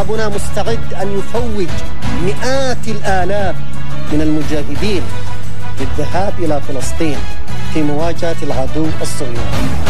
شعبنا مستعد أن يفوج مئات الآلاف من المجاهدين للذهاب إلى فلسطين في مواجهة العدو الصهيوني.